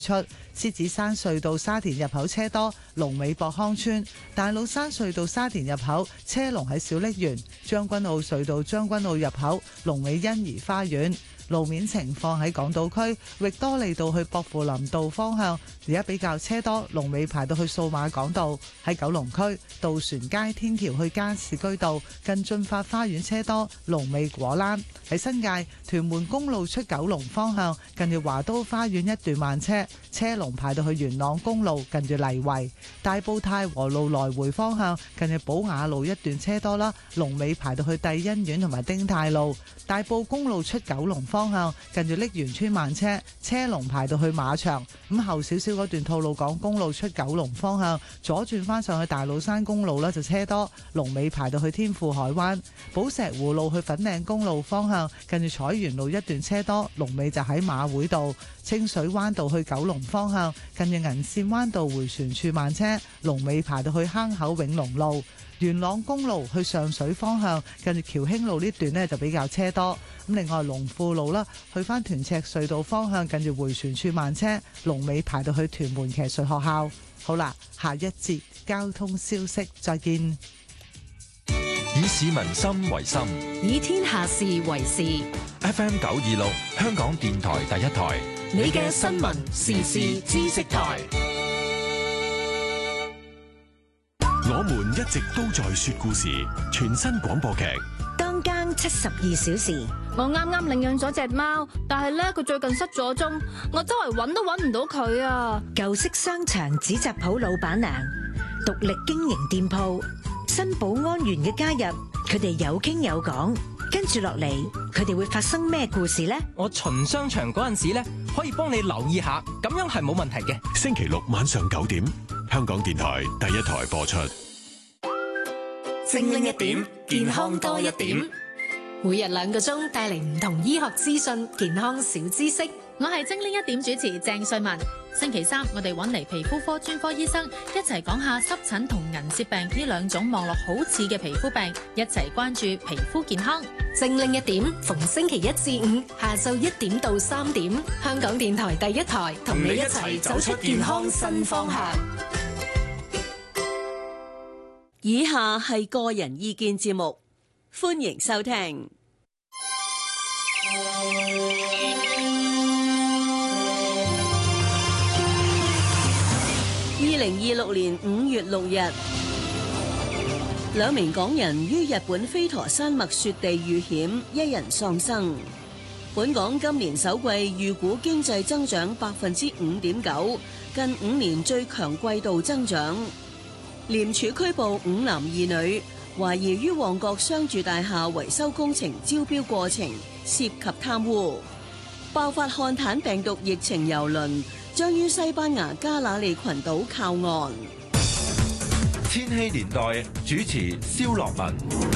出獅子山隧道沙田入口車多，龍尾博康村；大老山隧道沙田入口車龍喺小瀝源；將軍澳隧道將軍澳入口龍尾欣怡花園。路面情況喺港島區域多利道去薄扶林道方向，而家比較車多，龍尾排到去數碼港道。喺九龍區渡船街天橋去加士居道近駿發花園車多，龍尾果欄。喺新界屯門公路出九龍方向，近住華都花園一段慢車，車龍排到去元朗公路近住泥圍。大埔太和路來回方向，近住寶雅路一段車多啦，龍尾排到去帝欣苑同埋丁太路。大埔公路出九龍方向，近住瀝源村慢車，車龍排到去馬場。咁後少少嗰段吐露港公路出九龍方向，左轉翻上去大老山公路呢就車多，龍尾排到去天富海灣。寶石湖路去粉嶺公路方向，近住彩園路一段車多，龍尾就喺馬會道。清水灣道去九龍方向，近住銀線灣道回旋處慢車，龍尾排到去坑口永隆路。元朗公路去上水方向，近住僑興路呢段呢就比較車多。咁另外龍富路啦，去翻屯赤隧道方向，近住回旋處慢車，龍尾排到去屯門騎術學校。好啦，下一節交通消息再見。 以市民心為心， 以天下事為事。 FM 926香港電台第一台， 你嘅新聞時事知識台。 我們一直都在說故事，全新廣播劇當更72小時。 我啱啱領養咗隻貓，但係咧佢最近失咗蹤，我周圍揾都揾唔到佢啊！ 舊式商場紙紮鋪老闆娘，獨立經營店鋪，新保安員嘅加入，佢哋有傾有講，跟住落嚟佢哋會發生咩故事呢？ 我巡商場嗰陣時咧，可以幫你留意下，咁樣係冇問題嘅。 星期六晚上9點，香港電台第一台播出。 精靈一點，健康多一點。每日2個鐘帶嚟唔同醫學資訊、健康小知識。 我係精靈一點主持鄭瑞文。星期三我哋揾嚟皮膚科專科醫生一齊講下濕疹同銀屑病呢兩種望落好似嘅皮膚病，一齊關注皮膚健康。 精靈一點，逢星期1至5下晝1點到3點，香港電台第一台同你一齊走出健康新方向。 以下係個人意見節目，歡迎收聽。2026年5月6日，2名港人於日本飛陀山脈雪地遇險，1人喪生。本港今年首季預估經濟增長5.9%，近5年最強季度增長。廉署拘捕5男2女，懷疑於旺角商住大廈維修工程招標過程涉及貪污。爆發漢坦病毒疫情郵輪將於西班牙加那利群島靠岸。 千禧年代主持蕭樂文。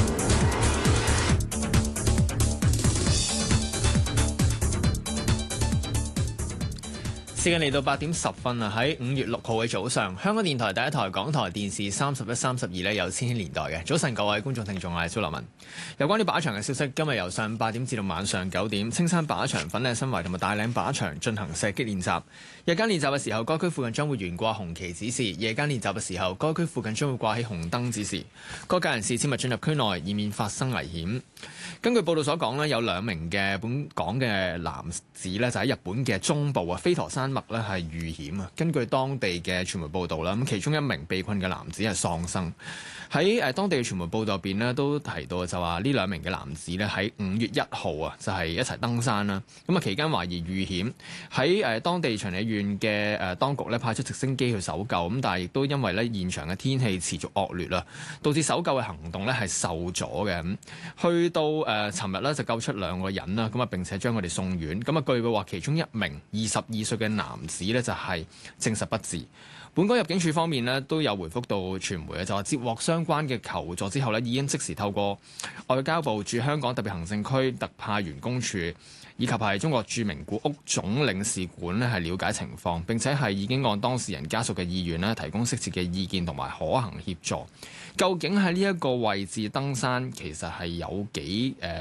時間嚟到8點10分啊！喺5月6號嘅早上，香港電台第一台、港台電視31、32咧有千禧年代嘅。早晨各位觀眾聽眾，我係蕭樂文。有關於靶場嘅消息，今日由上午8點至到晚上9點，青山靶場、粉嶺新圍同埋大嶺靶場進行射擊練習。日間練習嘅時候，該區附近將會懸掛紅旗指示；夜間練習嘅時候，該區附近將會掛起紅燈指示。各界人士切勿進入區內，以免發生危險。根據報道所講咧，有2名嘅本港嘅男子咧，就喺日本嘅中部啊飛陀山脈咧係遇險啊。根據當地嘅傳媒報道啦，咁其中1名被困嘅男子係喪生。喺當地嘅傳媒報道入邊咧，都提到就話呢2名嘅男子咧喺5月1號啊，就係一齊登山啦。咁啊期間懷疑遇險，喺當地長野縣嘅當局咧派出直升機去搜救，咁但係亦都因為咧現場嘅天氣持續惡劣啦，導致搜救嘅行動咧係受阻嘅。咁去到尋日咧就救出2個人啦，咁啊並且將佢哋送院。咁啊據報話其中1名22歲嘅男子咧就係證實不治。本港入境處方面咧都有回覆到傳媒嘅，就話接獲相關嘅求助之後咧，已經即時透過外交部駐香港特別行政區特派員公署以及係中國著名古屋總領事館咧係了解情況，並且係已經按當事人家屬嘅意願咧提供適切嘅意見同埋可行協助。究竟喺呢一個位置登山其實係有幾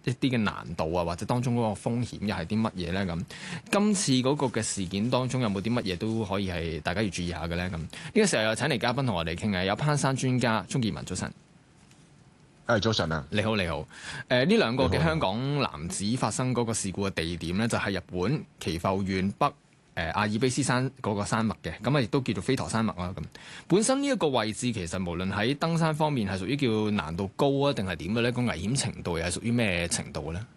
一啲嘅難度啊，或者當中嗰個風險又係啲乜嘢咧？咁今次嗰個嘅事件當中有冇啲乜嘢都可以係大家要注意下嘅咧？咁呢個時候又請嚟嘉賓同我哋傾嘅，有攀山專家鍾健民，早晨。 早晨啊！ 你好，你好。呢兩個嘅香港男子發生嗰個事故嘅地點咧，就係日本岐阜縣北阿爾卑斯山嗰個山脈嘅，咁啊亦都叫做飛陀山脈啦。咁本身呢一個位置其實無論喺登山方面係屬於叫難度高啊，定係點嘅咧？個危險程度又係屬於咩程度咧？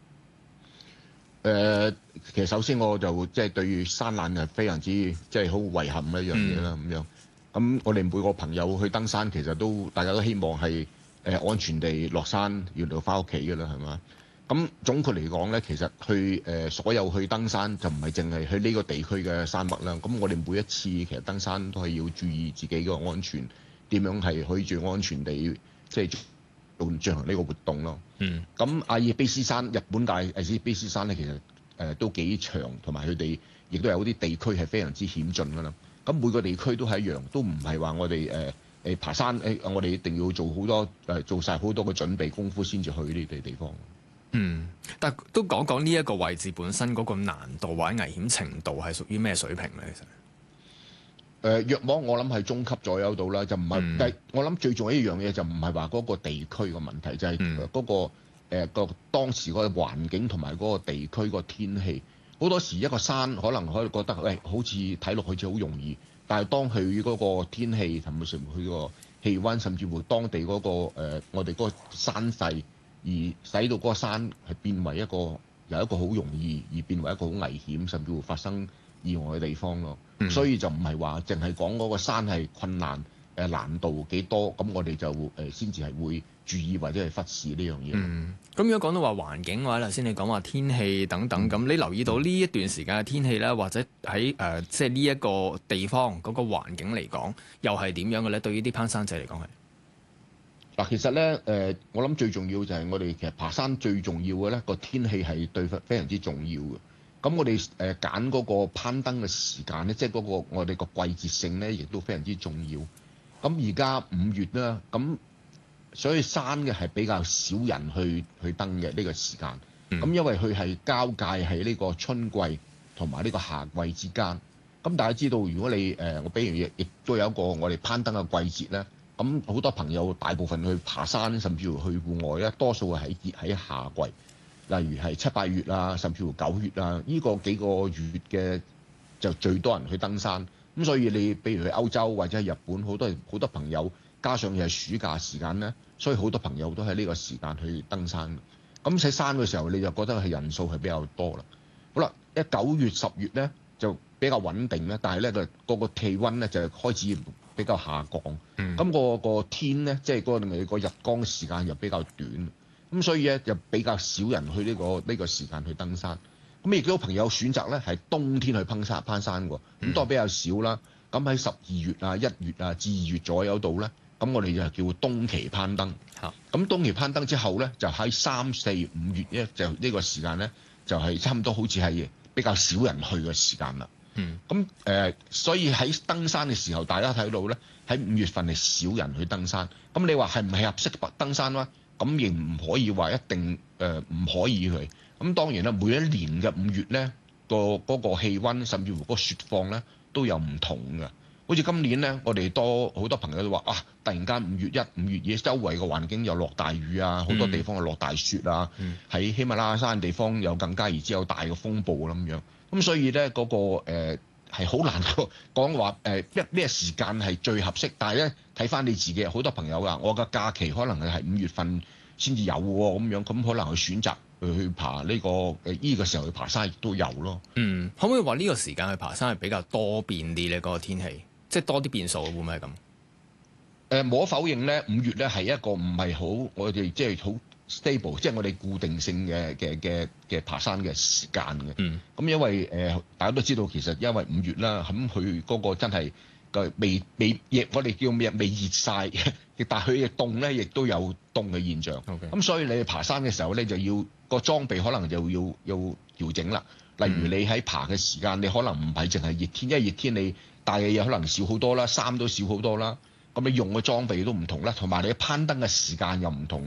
其實首先我就即係對於山難係非常之即係好遺憾嘅一樣嘢啦。咁樣咁我哋每個朋友去登山，其實都大家都希望係安全地落山，然後翻屋企㗎啦，係嘛？咁總括嚟講咧，其實去所有去登山就唔係淨係去呢個地區嘅山脈啦。咁我哋每一次其實登山都係要注意自己嘅安全，點樣係可以最安全地即係進行呢個活動咯。咁阿爾卑斯山，日本嘅阿爾卑斯山咧，其實都幾長，同埋佢哋亦都有啲地區係非常之險峻㗎啦。咁每個地區都係一樣，都唔係話我哋爬山我哋一定要做好多做晒好多嘅準備功夫先至去呢啲地方。 但都講講呢一個位置本身嗰個難度或者危險程度係屬於咩水平咧？其實約莫我諗係中級左右到啦，就唔係。但係我諗最重要一樣嘢就唔係話嗰個地區嘅問題，就係嗰個當時嗰個環境同埋嗰個地區個天氣。好多時一個山可能可以覺得好似睇落去似好容易，但係當佢嗰個天氣同埋佢個氣温，甚至乎當地嗰個我哋嗰個山勢，而使到嗰個山係變為由一個好容易而變為一個好危險，甚至乎發生意外嘅地方咯。所以就唔係話淨係講嗰個山係困難難度幾多，咁我哋就先至係會注意或者係忽視呢樣嘢。 咁如果講到話環境嘅話，頭先你講話天氣等等，咁你留意到呢一段時間嘅天氣咧，或者喺即係呢一個地方嗰個環境嚟講，又係點樣嘅咧？對於啲攀山者嚟講係嗱，其實咧我諗最重要就係我哋其實爬山最重要嘅咧，個天氣係對非常之重要嘅。咁我哋揀嗰個攀登嘅時間咧，即係嗰個我哋個季節性咧，亦都非常之重要。咁而家5月啦，咁所以山嘅係比較少人去登嘅呢個時間。咁因為佢係交界喺呢個春季同埋呢個夏季之間。咁大家知道，如果你我比如亦都有一個我哋攀登嘅季節咧，咁好多朋友大部分去爬山，甚至乎去戶外咧，多數係喺夏季。例如係7、8月啊，甚至乎9月啊，呢個幾個月嘅就最多人去登山。咁所以你比如去歐洲或者係日本，好多朋友，加上又係暑假時間咧，所以好多朋友都喺呢個時間去登山。咁喺山嘅時候，你就覺得係人數係比較多啦。好啦，9月、10月咧就比較穩定咧，但係咧個氣温咧就開始比較下降。咁個天咧，即係嗰個日光時間又比較短。咁所以咧就比較少人去呢個時間去登山。咁亦都有朋友選擇咧係冬天去攀山喎，咁都係比較少啦。咁喺12月啊、1月啊至2月左右度咧，咁我哋就叫冬期攀登。咁冬期攀登之後咧，就喺3、4、5月咧，就呢個時間咧就係差唔多好似係比較少人去嘅時間啦。咁所以喺登山嘅時候，大家睇到咧喺5月份係少人去登山。咁你話係唔係合適登山咧？咁亦唔可以話一定唔可以去。咁當然啦，每一年嘅5月咧，嗰個氣温甚至乎嗰個雪況咧都有唔同嘅。好似今年咧，我哋好多朋友都話突然間5月1、5月2，周圍嘅環境又落大雨啊，好多地方又落大雪啊。喺喜馬拉雅山地方有更加而之有大嘅風暴啦咁樣。咁所以咧嗰個係好難講話咩時間係最合適，但係咧睇翻你自己，好多朋友我嘅假期可能係5月份先至有喎咁樣，咁可能去選擇去爬呢個時候去爬山亦都有咯。 可唔可以話呢個時間去爬山係比較多變啲咧？嗰個天氣即係多啲變數，會唔會係咁？ 冇可否認咧，5月咧係一個唔係好我哋即係好 stable， 即係我哋固定性嘅爬山嘅時間嘅。咁因為大家都知道，其實因為5月啦，咁佢嗰個真係未我哋叫咩未熱晒，但係佢嘅凍咧，亦都有凍嘅現象。咁所以你去爬山嘅時候咧，就要個裝備可能就要調整啦。例如你喺爬嘅時間，你可能唔係淨係熱天，因為熱天你帶嘅嘢可能少好多啦，衫都少好多啦。咁你用嘅裝備都唔同啦，同埋你攀登嘅時間又唔同啦。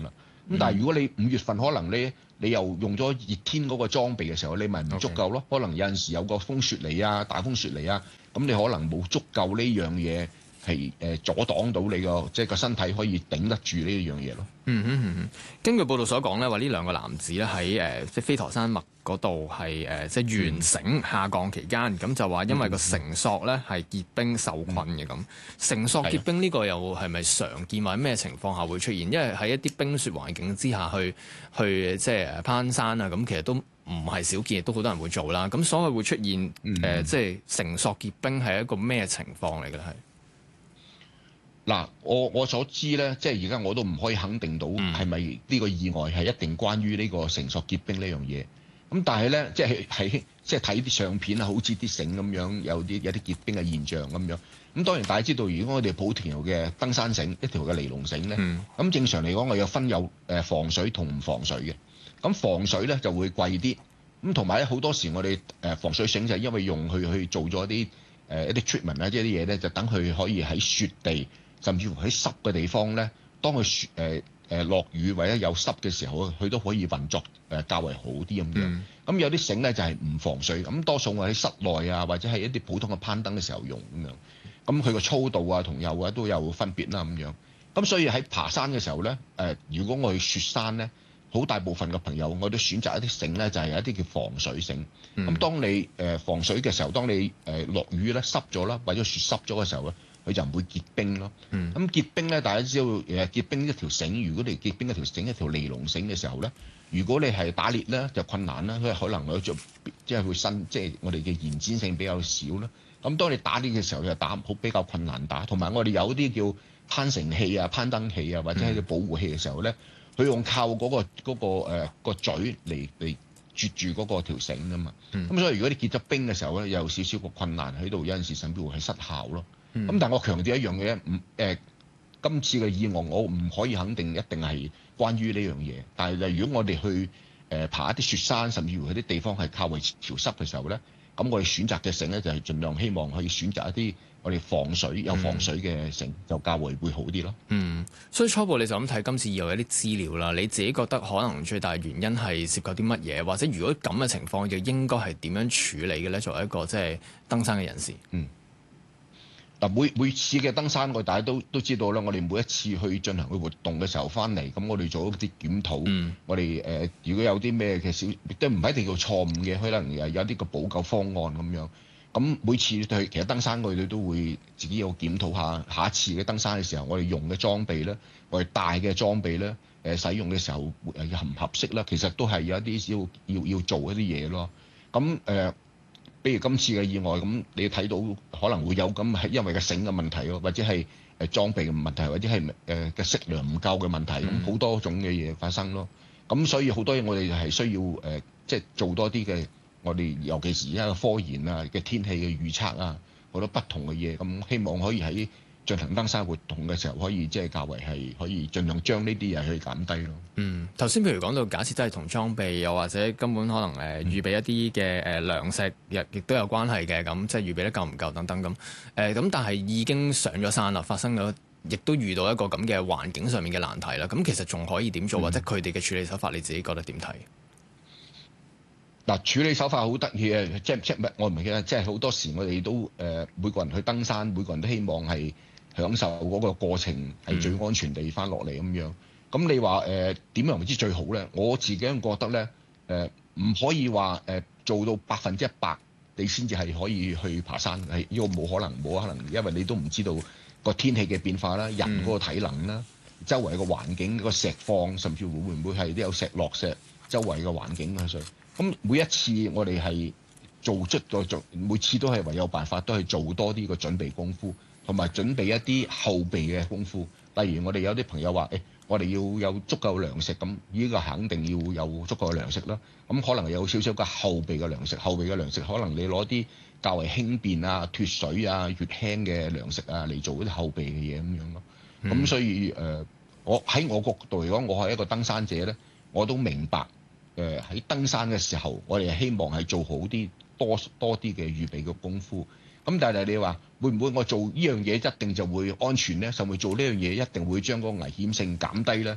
咁但係如果你5月份可能你又用咗熱天嗰個裝備嘅時候，你咪唔足夠咯。可能有陣時有個風雪嚟啊，大風雪嚟啊，咁你可能冇足夠呢樣嘢係阻擋到你個即係個身體可以頂得住呢樣嘢咯。 根據報道所講咧，話呢兩個男子咧喺即係飛陀山脈嗰度係即係懸繩下降期間，咁就話因為個繩索咧係結冰受困嘅咁。繩索結冰呢個又係咪常見或者咩情況下會出現？因為喺一啲冰雪環境之下去即係攀山啊，咁其實都唔係少見，亦都好多人會做啦。咁所謂會出現即係繩索結冰係一個咩情況嚟嘅咧？係？ 嗱，我所知咧，即係而家我都唔可以肯定到係咪呢個意外係一定關於呢個繩索結冰呢樣嘢。咁但係咧，即係睇啲相片啊，好似啲繩咁樣有啲結冰嘅現象咁樣。咁當然大家知道，如果我哋普條嘅登山繩一條嘅尼龍繩咧，咁正常嚟講我有分有防水同唔防水嘅。咁防水咧就會貴啲。咁同埋咧好多時我哋防水繩就係因為用去做咗一啲 treatment 啊，即係啲嘢咧就等佢可以喺雪地，甚至乎喺濕嘅地方咧，當佢落雨或者有濕嘅時候，佢都可以運作較為好啲咁樣。咁有啲繩咧就係唔防水，咁多數我喺室內啊，或者係一啲普通嘅攀登嘅時候用咁樣。咁佢個粗度啊同幼啊都有分別啦咁樣。咁所以喺爬山嘅時候咧，如果我去雪山咧，好大部分嘅朋友我都選擇一啲繩咧，就係一啲叫防水繩。咁當你防水嘅時候，當你落雨咧濕咗啦，或者雪濕咗嘅時候咧，佢就唔會結冰咯。咁結冰咧，大家知道結冰一條繩，如果你結冰一條繩一條尼龍繩嘅時候咧，如果你係打裂咧就困難啦，因為可能佢就即係會即係我哋嘅延展性比較少啦。咁當你打裂嘅時候就打好比較困難打，同埋我哋有啲叫攀繩器啊、攀登器啊，或者係啲保護器嘅時候咧，佢用靠嗰個嘴嚟絕住嗰個條繩㗎嘛。咁所以如果你結咗冰嘅時候咧，有少少個困難喺度，有陣時甚至乎係失效咯。咁但係我強調一樣嘢，今次嘅意外我唔可以肯定一定係關於呢樣嘢。但係如果我哋去爬一啲雪山，甚至乎喺啲地方係較為潮濕嘅時候咧，咁我哋選擇嘅繩咧就係盡量希望可以選擇一啲我哋防水有防水嘅繩，就較為會好啲咯。 所以初步你就咁睇今次以後有啲資料啦，你自己覺得可能最大原因係涉及啲乜嘢，或者如果咁嘅情況，又應該係點樣處理嘅咧？作為一個即係登山嘅人士。 嗱，每次嘅登山，大家都知道啦。我哋每一次去進行嘅活動嘅時候翻嚟，咁我哋做一啲檢討。我哋如果有啲咩嘅小，都唔係一定叫錯誤嘅，可能有啲個補救方案咁樣。咁每次其實登山我哋都會自己有檢討下一次嘅登山嘅時候，我哋用嘅裝備咧，我哋帶嘅裝備咧，使用嘅時候合唔合適啦。其實都係有一啲要做一啲嘢咯。咁比如今次嘅意外咁，你睇到可能會有咁係因為個繩嘅問題咯，或者係裝備嘅問題，或者係嘅食糧唔夠嘅問題，咁好多種嘅嘢發生咯。咁所以好多嘢我哋係需要即係做多啲嘅，我哋尤其是而家嘅科研啊嘅天氣嘅預測啊，好多不同嘅嘢，咁希望可以喺進行登山活動嘅時候，可以即係較為係可以盡量將呢啲嘢去減低咯。 頭先譬如講到假設真係同裝備，又或者根本可能預備一啲嘅糧食，亦都有關係嘅，咁即係預備得夠唔夠等等咁。咁但係已經上咗山啦，發生咗，亦都遇到一個咁嘅環境上面嘅難題啦。咁其實仲可以點做，或者佢哋嘅處理手法，你自己覺得點睇？ 嗱，處理手法好得意嘅，即我唔記得，即係好多時我哋都每個人去登山，每個人都希望係享受嗰個過程係最安全地翻落嚟咁樣。咁你話點樣為之最好咧？我自己覺得咧唔可以話做到100%你先至係可以去爬山，係呢個冇可能，因為你都唔知道個天氣嘅變化啦，人嗰個體能啦，周圍個環境個石況，甚至乎會唔會係都有石落石周圍嘅環境啊？所以咁每一次我哋係每次都係唯有辦法，都係做多啲個準備功夫，同埋準備一啲後備嘅功夫。例如我哋有啲朋友話我哋要有足夠糧食，咁呢個肯定要有足夠嘅糧食啦。咁可能有少少嘅後備嘅糧食，後備嘅糧食可能你攞啲較為輕便啊、脫水啊、越輕嘅糧食啊嚟做一啲後備嘅嘢咁樣咯。咁所以我喺我角度嚟講，我係一個登山者咧，我都明白喺登山嘅時候，我哋希望係做好啲多啲嘅預備嘅功夫。咁但係你話會唔會我做呢樣嘢一定就會安全咧？甚至做呢樣嘢一定會將嗰個危險性減低咧？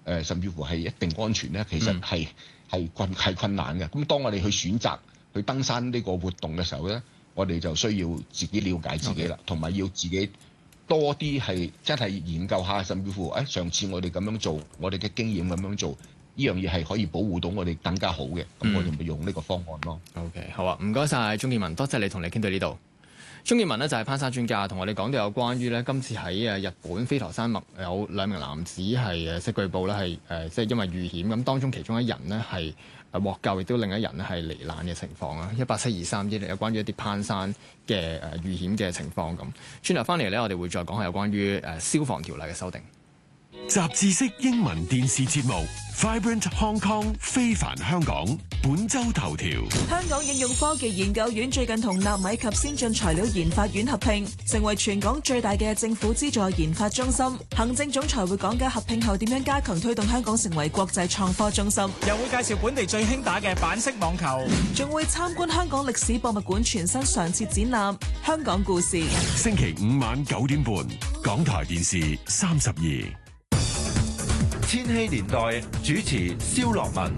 甚至乎係一定安全咧，其實係困難嘅。咁當我哋去選擇去登山呢個活動嘅時候咧，我哋就需要自己了解自己啦，同埋要自己多啲係真係研究下，甚至乎上次我哋咁樣做，我哋嘅經驗咁樣做，呢樣嘢係可以保護到我哋更加好嘅，咁我哋咪用呢個方案咯。 OK， 好啊，唔該晒鍾建民，多謝你同你傾到呢度。鍾建民呢就係攀山專家，同我哋講到有關於咧今次喺日本飛驒山脈有2名男子係據報咧係即係因為遇險，咁當中其中一人呢係獲救，亦都另一人呢係罹難嘅情況啊。18723有關於一啲攀山嘅遇險嘅情況咁。轉頭翻嚟咧，我哋會再講下有關於消防條例嘅修訂。 雜誌式英文電視節目 Vibrant Hong Kong 非凡香港本周頭條。 香港應用科技研究院最近同納米及先進材料研發院合併，成為全港最大嘅政府資助研發中心。行政總裁會講解合併後點樣加強推動香港成為國際創科中心， 又會介紹本地最興打嘅板式網球， 仲會參觀香港歷史博物館全新常設展覽《香港故事》。 星期5晚9點半，港台電視32。 千禧年代主持蕭樂文。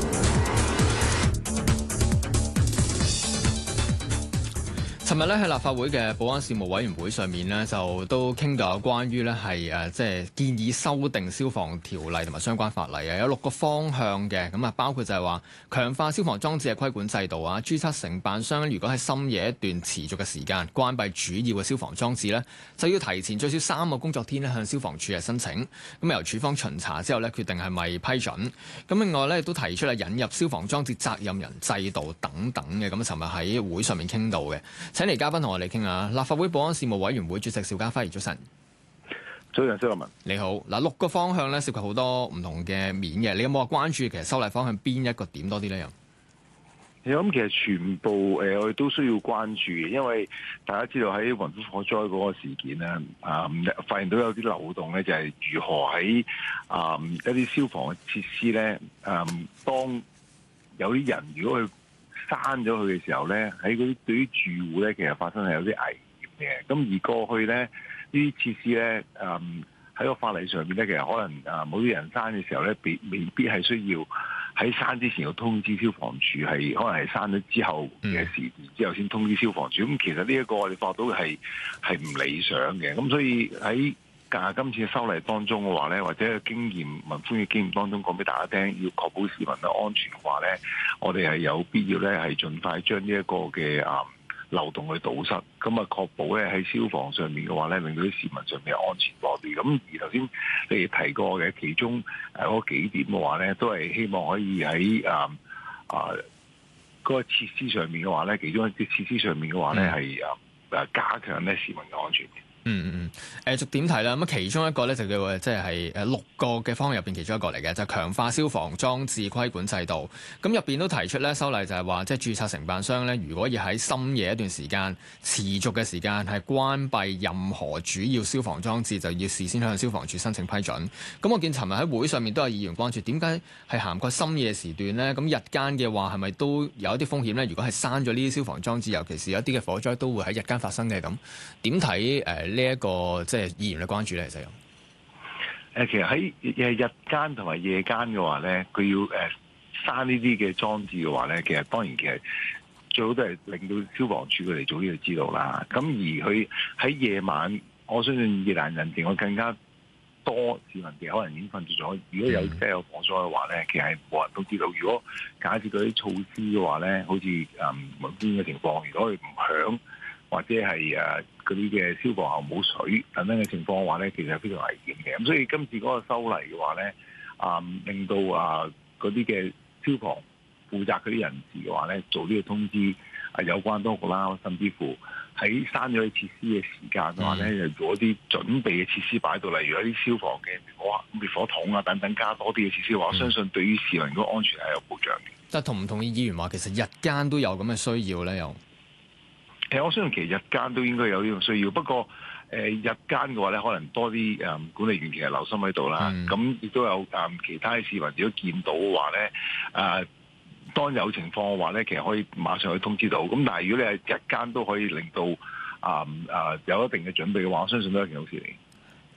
尋日咧喺立法會嘅保安事務委員會上面咧，就都傾到有關於咧係即係建議修訂消防條例同埋相關法例啊，有6個方向嘅，咁啊包括就係話強化消防裝置嘅規管制度啊，註冊承辦商如果喺深夜一段持續嘅時間關閉主要嘅消防裝置咧，就要提前最少3個工作天咧向消防處係申請，咁由處方巡查之後咧決定係咪批准。咁另外咧亦都提出引入消防裝置責任人制度等等嘅，咁尋日喺會上面傾到嘅。請嚟嘉賓同我哋傾下，立法會保安事務委員會主席邵家輝，早晨。 早晨，蕭樂文。 你好。嗱，6個方向咧涉及好多唔同嘅面嘅，你有冇話關注其實修例方向邊一個點多啲咧？ 我諗其實全部我哋都需要關注嘅，因為大家知道喺雲虎火災嗰個事件咧，發現到有啲漏洞咧，就係如何喺一啲消防嘅設施咧，當有啲人如果佢閂咗佢嘅時候咧，喺嗰啲對於住戶咧，其實發生係有啲危險嘅。咁而過去咧，呢啲設施咧，喺個法例上面咧，其實可能某啲人閂嘅時候咧，未必係需要喺閂之前要通知消防處，係可能係閂咗之後嘅時段之後先通知消防處。咁其實呢一個我哋發覺到係唔理想嘅。咁所以喺今次嘅修例當中嘅話咧，或者經驗民歡嘅經驗當中講俾大家聽，要確保市民嘅安全嘅話咧，我哋係有必要咧係盡快將呢一個嘅漏洞去堵塞，咁啊確保咧喺消防上面嘅話咧，令到啲市民上面安全多啲。咁而頭先你哋提過嘅其中嗰幾點嘅話咧，都係希望可以喺嗰個設施上面嘅話咧，其中一啲設施上面嘅話咧係加強咧市民嘅安全。 逐點睇啦。咁其中一個咧就叫即係6個嘅方向入邊其中一個嚟嘅，就係強化消防裝置規管制度。咁入邊都提出咧修例就係話，即係註冊承辦商咧，如果要喺深夜一段時間持續嘅時間係關閉任何主要消防裝置，就要事先向消防處申請批准。咁我見尋日喺會上面都有議員關注，點解係涵蓋深夜時段咧？咁日間嘅話係咪都有一啲風險咧？如果係閂咗呢啲消防裝置，尤其是有一啲嘅火災都會喺日間發生嘅，咁點睇呢一個即係議員嘅關注咧？其實其實喺日間同埋夜間嘅話咧，佢要閂呢啲嘅裝置嘅話咧，其實當然其實最好都係令到消防處佢哋早啲知道啦。咁而佢喺夜晚，我相信夜闌人靜，我更加多市民嘅可能已經瞓住咗。如果有真係有火災嘅話咧，其實係冇人都知道。如果假設嗰啲措施嘅話咧，好似民邊嘅情況，如果佢唔響，或者係嗰啲嘅消防喉冇水等等嘅情況嘅話咧，其實係非常危險嘅。咁所以今次嗰個修例嘅話咧，令到嗰啲嘅消防負責嗰啲人士嘅話咧，做呢個通知有關當局啦，甚至乎喺閂咗啲設施嘅時間嘅話咧，就做一啲準備嘅設施擺到，例如一啲消防嘅滅火筒啊等等，加多啲嘅設施嘅話，我相信對於市民嗰個安全係有保障嘅。 但係同唔同意議員話，其實日間都有咁嘅需要咧？又我相信其實日間都應該有呢個需要，不過日間嘅話咧，可能多啲管理員其實留心喺度啦。咁亦都有其他市民如果見到嘅話咧，當有情況嘅話咧，其實可以馬上去通知到。咁但係如果你係日間都可以令到有一定嘅準備嘅話，我相信都係一件好事嚟。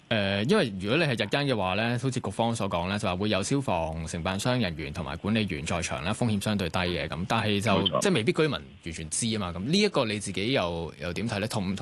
因為如果你係日間嘅話咧，好似局方所講咧，就話會有消防承辦商人員同埋管理員在場咧，風險相對低嘅咁，但係就即係未必居民完全知啊嘛。咁呢一個你自己又點睇咧？同唔同